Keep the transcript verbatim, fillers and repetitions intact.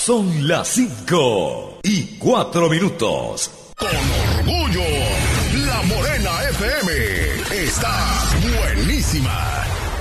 Son las cinco y cuatro minutos. Con orgullo, La Morena F M está buenísima.